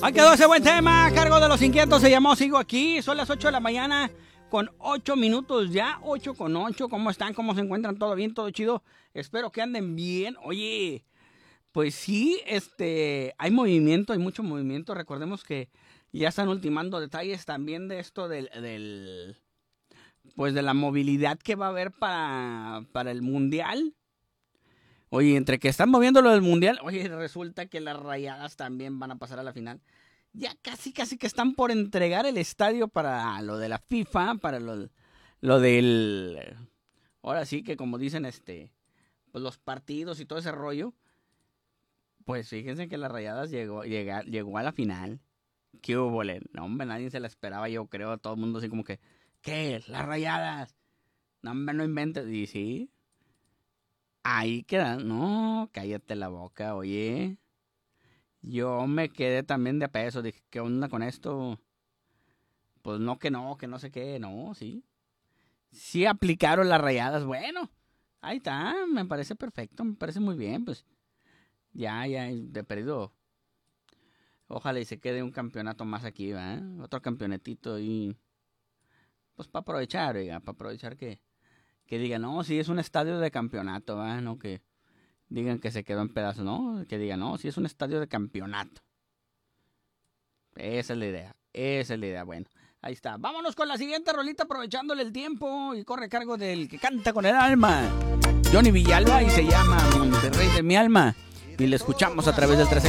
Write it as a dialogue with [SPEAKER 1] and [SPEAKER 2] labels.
[SPEAKER 1] Ahí quedó ese buen tema a cargo de Los Inquietos. Se llamó Sigo Aquí. Son las 8 de la mañana con 8 minutos ya. 8:08. ¿Cómo están? ¿Cómo se encuentran? ¿Todo bien? ¿Todo chido? Espero que anden bien. Oye, pues sí, hay movimiento, hay mucho movimiento. Recordemos que ya están ultimando detalles también de esto pues de la movilidad que va a haber para el Mundial. Oye, entre que están moviendo lo del Mundial, oye, resulta que las Rayadas también van a pasar a la final. Ya casi que están por entregar el estadio para lo de la FIFA, para lo del... Ahora sí que como dicen, pues los partidos y todo ese rollo. Pues fíjense que las Rayadas llegó a la final. ¿Qué hubo? No, hombre, nadie se la esperaba, yo creo. Todo el mundo así como que, ¿qué? ¿Las Rayadas? No, hombre, no inventes. Y sí, ahí quedan. No, cállate la boca, oye. Yo me quedé también de a peso. Dije, ¿qué onda con esto? Pues no, que no sé qué. No, sí. Sí aplicaron las Rayadas. Bueno, ahí está. Me parece perfecto. Me parece muy bien. Pues ya, de perdido. Ojalá y se quede un campeonato más aquí, ¿verdad? Otro campeonetito y... Pues para aprovechar, oiga. Para aprovechar que digan, no, sí es un estadio de campeonato, ¿verdad? No que digan que se quedó en pedazos, ¿no? Que digan, no, sí es un estadio de campeonato. Esa es la idea. Esa es la idea. Bueno, ahí está. Vámonos con la siguiente rolita aprovechándole el tiempo y corre a cargo del que canta con el alma, Johnny Villalba, y se llama Monterrey de mi alma. Y le escuchamos a través del 13.